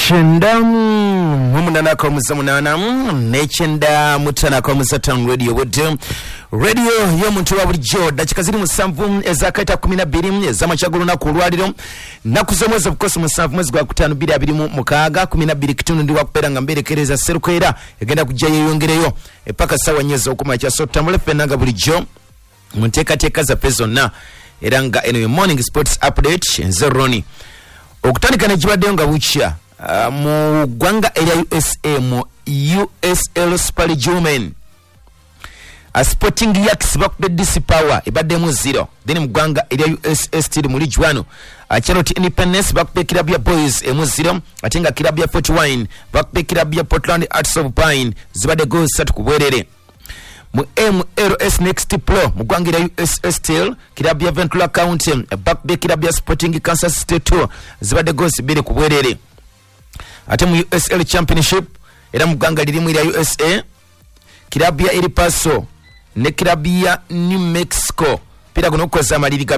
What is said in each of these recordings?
Chenda mumunana kwa muzamunana nechenda mutana kwa musatan radio wetu radio yo muntu wa bulijjo dakika ziri musanvu ezakaita 12 ezamachagulu na kulwaliro nakuzo mwezi bukosi musanvu mwezi gwa kutano 2026 12 kitundu ndi wakupera nga mberekereza serukwera egenda kujja yeyongereyo epaka sawa nyezo okuma kya September penanga bulijjo munteka teka za pezona eranga eno morning sports update nzeroni okutandika nejibadde nga bucha mu gwanga area USA mu USL Super Jumen Sporting Yaks bakube DC Power ibadde mu 0 then mu gwanga area USA still muri jwano Charlotte Independence bakube club ya Boys mu 0 atenga club ya 41 bakube club ya Portland Arts of Pine zibadde goals 3 kubwerere mu MLS Next Pro mu gwanga area USA still club ya Ventura County bakube club ya Sporting Kansas State 2 zibadde goals 2 kubwerere ate mu USL Championship era muganga liri mu USA kilabu ya El Paso ne kilabu ya New Mexico pira kuno koza maliriga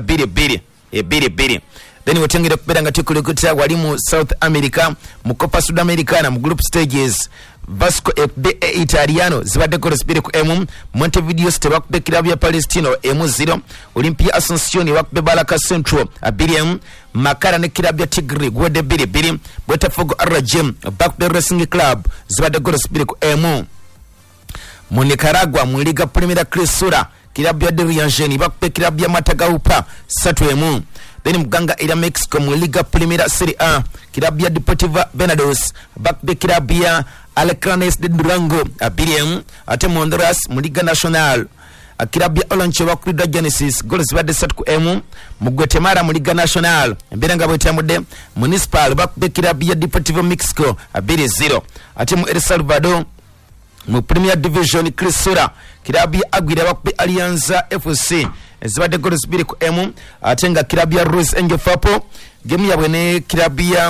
2-2 then wotengere kubera ngati kulikuta wali mu South America mu Copa Sudamericana mu group stages Vasco de Italiano zibadde goals 2 ku M Montevideo State bakube kilabu ya Palestino M0 Olympia Asuncion bakube Baraka Central 2 Makara ne kilabu ya Tigre gwede 2 Botafogo RGM bakube Racing Club zibadde goals 2 ku M mu Nicaragua mu Liga Primera Cresura kilabu ya Deriangeni bakube kilabu ya Matagaupa 3 then muganga ila Mexico mu Liga Primera Serie A kilabu ya Deportivo Venados bakube kilabu ya Alacranes de Durango 2 ate mu Honduras mu Liga Nacional kilabu ya Olanche bakube Genesis goals zibadde 3 ku M mu Guatemala mu Liga Nacional emberanga bwetamude Municipal bakube kilabu ya Deportivo Mexico 2-0 ate mu El Salvador mu Premier Division Cresura kilabu ya Aguila bakube Alianza FC zibadde goals 2 ku M atenga kilabu ya Rose Angel Fapo game yabwe ne kilabu ya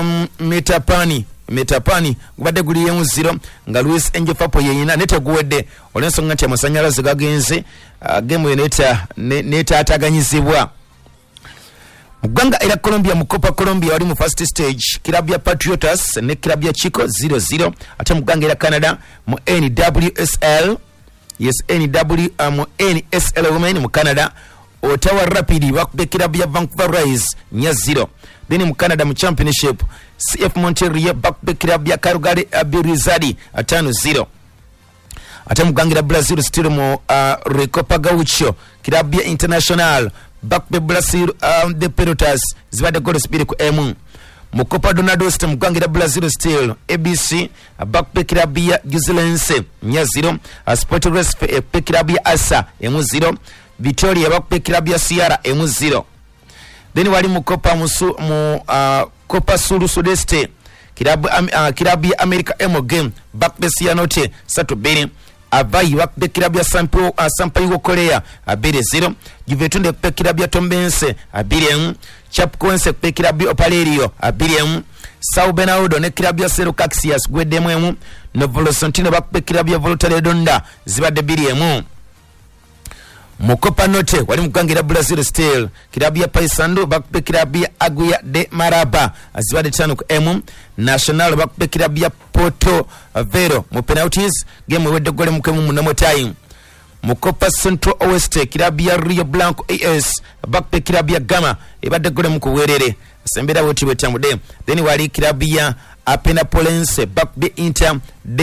Metapani gubadde guli yemu 0 nga Luis Angel Fapo yeyina neteguwedde olensonga nti amasanyalaze gagenze game neta ataganyizibwa muganga era Colombia mu Copa Colombia wali mu first stage kilabu ya Patriotas ne kilabu ya Chico 0-0 ate muganga era Canada mu NWSL mu NSL Women mu Canada Ottawa Rapid bakube kilabu ya Vancouver Rise 0 then mu Canada mu Championship CF Montreal bakube kilabu ya Calgary Birizadi 5-0 ate mugangira Brazil still mu Recopa Gaucho kilabu ya International bakube Brazil the Pelotas zibadde goals 2 ku M mu Copa do Nordeste mugangira Brazil still ABC bakube kilabu ya Gizelense 0 Sport Recife kilabu ya Asa 0 Victoria bakube kilabu ya Sierra 0 then wali mu Copa Sudeste kilabu ya America game bakube Cianote 3-2 Avayi bakube kilabu ya Sampaio Korea 2-0 Juventude bakube kilabu ya Tombense 2 Chapecoense bakube kilabu ya Opalerio 2 Sao Bernardo ne kilabu ya Cerro Caxias gwedde mu Novo Horizontino bakube kilabu ya Volta Redonda zibadde 2 mu Copa Norte wali mugangira Brazil still kilabu ya Paisando bakube kilabu ya Aguia de Maraba zibadde 5 ku M Nacional bakube kilabu ya Porto Vero mu penalties game wedde gole mukemu munamo time mu Copa Central Oeste kilabu ya Rio Blanco AS bakube kilabu ya Gama ibadde gole mukuwerere sembera woti wetamude then wali kilabu ya Penapolense bakube Inter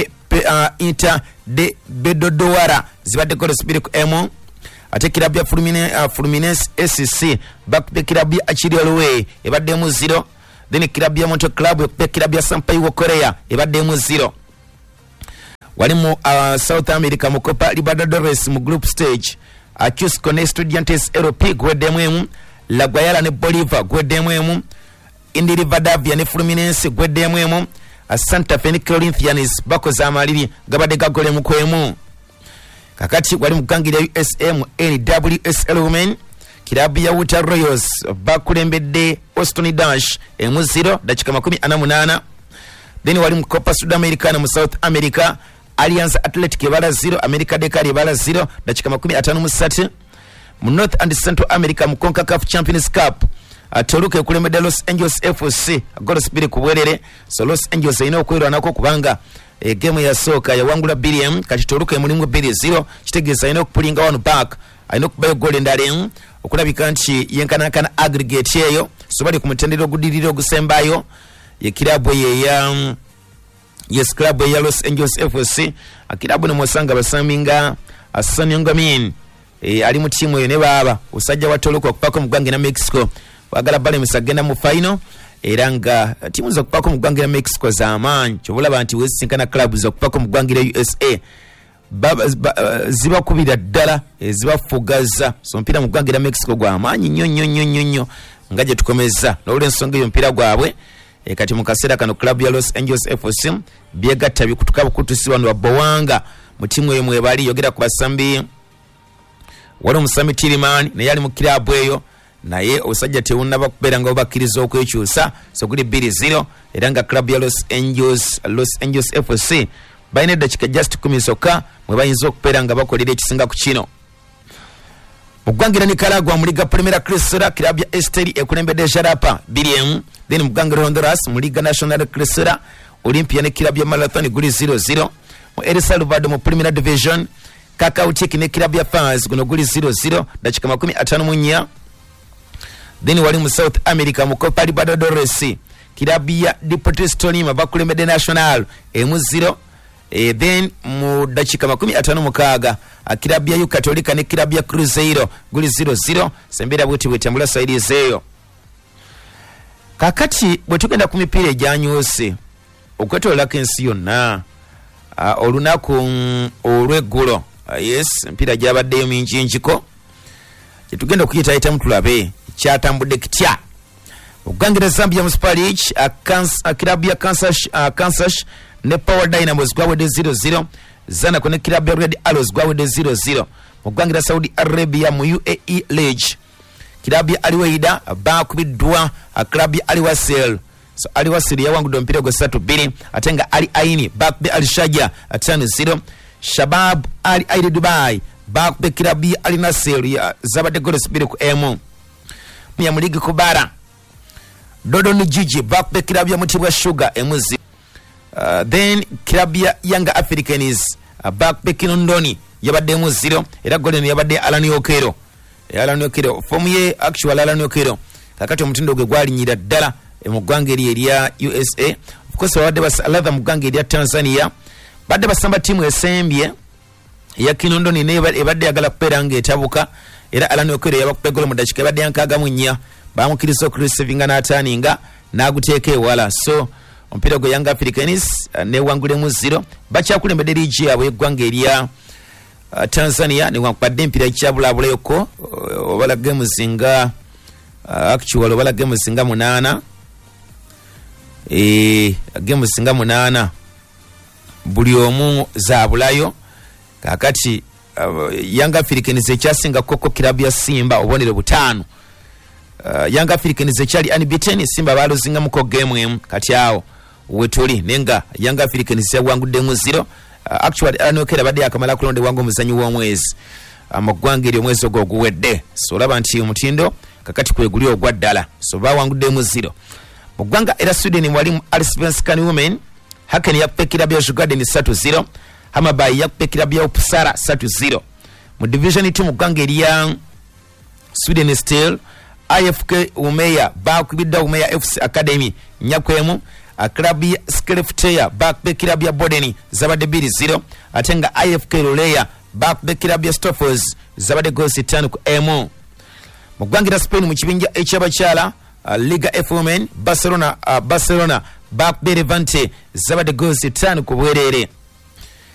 de Bedodowara zibadde gole 2 ku M ate kilabu ya Fluminense SC bakube kilabu ya Achiriolwe ibadde mu 0 then kilabu ya Monte Club bakube kilabu ya Sampaio Korea ibadde mu 0 wali mu South America mu Copa Libertadores mu group stage Cusco ne Estudiantes LP gwedde mu La Guayana ne Bolívar gwedde mu Indi Rivadavia ne Fluminense gwedde mu Santa Fe ne Corinthians bakoza amaliri gabadde gagole mu kwemu kakati wali mugangira USA mu NWSL Women kilabu ya Utah Royals bakulembedde Austin Dash M0 dakika 48 then wali mu Copa Sudamericana mu South America Alliance Athletic bala 0 America Dakar bala 0 dakika 53 mu North and Central America mu CONCACAF Champions Cup Toluka ekulembedde Los Angeles FC goals 2 ku bwerere. So Los Angeles ina okwirwanako kubanga game yasooka yawangula BM kati Toluka mulimu 2-0 kitegeeza ina okupulinga one back ayina okubayo goal endala okulabika nti yenkanankana aggregate eyo so bali ku mutendero ogudirira ogusembayo ye kilabu ya yes club ya Los Angeles FC akilabu ne mwasanga basaminga Asanyongamin ali mu timu eyo ne baba usajja wa Toluka okupako mu ggwanga na Mexico wagala bale musagenda mu final era nga timu za kupako mu ggwanga na Mexico z'amaanyi kyobulaba nti wesinkana club za kupako mu ggwanga USA ziba kubira ddala ziba fugaza so mpira mu ggwanga na Mexico gwa amaanyi nnyo ngaje tukomeza n'olw'ensonga eyo mpira gwabwe kati mu kaseera kano club ya Los Angeles FC byegatta bikutuka bukutusibwa no Bowanga mu timu eyo mwebali yogera ku basambi wali omusambi Tiliman naye ali mu kilabu eyo naye osajja teunna bakubera nga obakkiriza okwekyusa so kuli 2-0 era nga club ya Los Angeles FC balina eddakiika just 10 zokka mwe bayinza okubeera nga bakolera ekisinga ku kino. Mugwangira Nicaragua mu Liga Primera Crescera club ya Esteri ekulembedde Jarapa 2-1 then Mugwangira Honduras mu Liga Nacional Crescera Olimpia ne club ya Marathon guli 0-0 mu El Salvador mu Primera Division Kakautik ne club ya Fans guno guli 0-0 dakika 54 then wali mu South America mu Copa Libertadores club ya Deportes Tolima bakulembedde Nacional 0 then mu dakika 56 club ya Católica ne club ya Cruzeiro guli 0-0 sembera bwiti bwetambula saidi zeyo. Kakati bwetugenda ku mipiira ejanyuse okwetolera kensi yonna olunaku olweggulo yes mpira gyabaddeyo minjinjiko tugenda okuyita mutulabe kyatambudde kitya. Okugangira Zambia Super League club ya Kansas ne Power Dynamos gwawedde 0-0 zana kone club ya Red Arrows gwawedde 0-0 okugangira Saudi Arabia mu UAE League club ya Al Wahda bakubiddwa club ya Al Wasl so Al Wasl yawangudde omupiira gwa 3-2 ate nga Al Ain bakube Al Sharjah 5-0 Shabab Al Ain Dubai bakube club ya Al Nassr ya zabadde goals 2-1 ya mu ligi kubara Dodoni Jiji bakube club ya Mutibwa Sugar 1-0 then club ya Young Africans bakube Kinondoni yabadde 1-0 era goleni yabadde Alan Okero form ye actual Alan Okero kakati omutindo gwe gwalinyira ddala mu ggwanga erya USA of course wadde basalava mu ggwanga erya Tanzania badde basamba timu esembye ya Kinondoni ne ebadde yagala kubeera ng'etabuka era Alan Okero yabakupe golo mu dakika ebadde yankaaga mu nnya bamukiriza okurecevinga n'ataninga n'aguteeka ewala so omupiira gwe Young Africans newangulemu 0 bakyakulembedde liigi yaabwe eggwanga erya Tanzania newankubadde empira ekyabulabuleko obala games nga actual obala games nga 8 games nga 8 buli omu zaabulayo kakati Young Africans ekyasinga koko club ya Simba obonere 5 Young Africans ekyali unbeaten Simba baluzinga muko game emu kati awo wetuli nenga Young Africans yawanguddemu 0 actually anokera badde akamala kulonde wangu omuzanyi w'omwezi amagwanga eri omwezi ogwo oguwedde so olaba nti omutindo kakati kweguli ogwa ddala so bawanguddemu 0 mu ggwanga era Sweden mwalimu Allsvenskan Women Haken yakupekera bya Djurgården 3-0 Hammarby yakupekera bya Uppsala 3-0 mu division 2 mu ggwanga erya Sweden Steel IFK Umeå bakubidda Umeå FC Academy nyakwemu club ya Skellefteå bakube club ya Boden zabadde 2-0 ate nga IFK Luleå bakube club ya Stoffels zabadde goals 5-1 mu ggwanga Spain mu kibinja eky'abakyala Liga F Women Barcelona bakube Levante zabadde goals 5 ku bwerere